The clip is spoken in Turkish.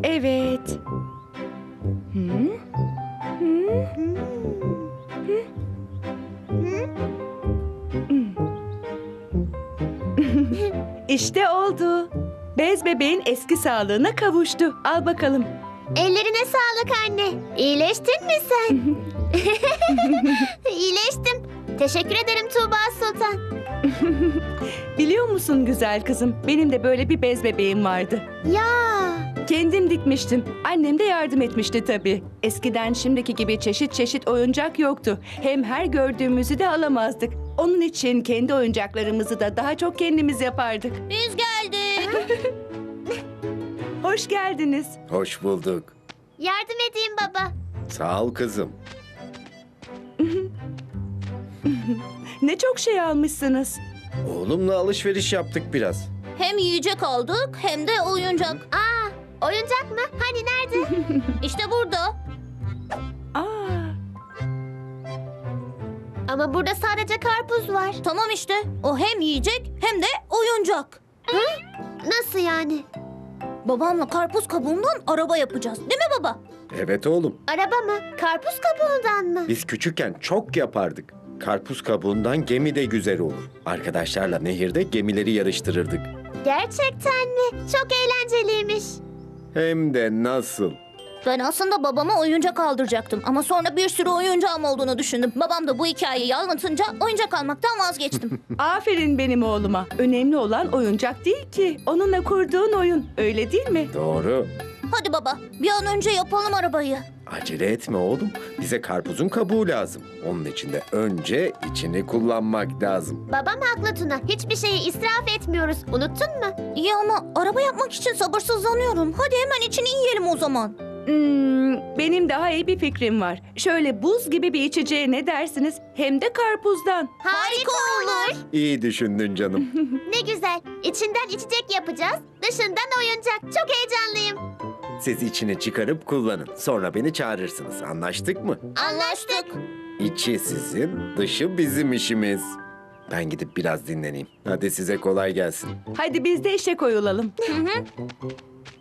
Evet. Hı? İşte oldu. Bez bebeğin eski sağlığına kavuştu. Al bakalım. Ellerine sağlık anne. İyileştin mi sen? İyileştim. Teşekkür ederim Tuğba Sultan. Biliyor musun güzel kızım? Benim de böyle bir bez bebeğim vardı. Ya. Kendim dikmiştim. Annem de yardım etmişti tabii. Eskiden şimdiki gibi çeşit çeşit oyuncak yoktu. Hem her gördüğümüzü de alamazdık. Onun için kendi oyuncaklarımızı da daha çok kendimiz yapardık. Biz geldik. Hoş geldiniz. Hoş bulduk. Yardım edeyim baba. Sağ ol kızım. Ne çok şey almışsınız. Oğlumla alışveriş yaptık biraz. Hem yiyecek aldık hem de oyuncak. Oyuncak mı? Hani nerede? İşte burada. Aa, Ama burada sadece karpuz var. Tamam işte. O hem yiyecek hem de oyuncak. Nasıl yani? Babamla karpuz kabuğundan araba yapacağız. Değil mi baba? Evet oğlum. Araba mı? Karpuz kabuğundan mı? Biz küçükken çok yapardık. Karpuz kabuğundan gemi de güzel olur. Arkadaşlarla nehirde gemileri yarıştırırdık. Gerçekten mi? Çok eğlenceliymiş. Hem de nasıl? Ben aslında babama oyuncak aldıracaktım. Ama sonra bir sürü oyuncağım olduğunu düşündüm. Babam da bu hikayeyi anlatınca oyuncak almaktan vazgeçtim. aferin benim oğluma. Önemli olan oyuncak değil ki. Onunla kurduğun oyun. Öyle değil mi? Doğru. Hadi baba bir an önce yapalım arabayı. Acele etme oğlum. Bize karpuzun kabuğu lazım. Onun için de önce içini kullanmak lazım. Babam haklı Tuna. Hiçbir şeyi israf etmiyoruz. Unuttun mu? İyi ama araba yapmak için sabırsızlanıyorum. Hadi hemen içini yiyelim o zaman. Benim daha iyi bir fikrim var. Şöyle buz gibi bir içeceğe ne dersiniz? Hem de karpuzdan. Harika olur. İyi düşündün canım. Ne güzel. İçinden içecek yapacağız. Dışından oyuncak. Çok heyecanlıyım. Siz içini çıkarıp kullanın. Sonra beni çağırırsınız. Anlaştık mı? Anlaştık. İçi sizin, dışı bizim işimiz. Ben gidip biraz dinleneyim. Hadi size kolay gelsin. Hadi biz de işe koyulalım.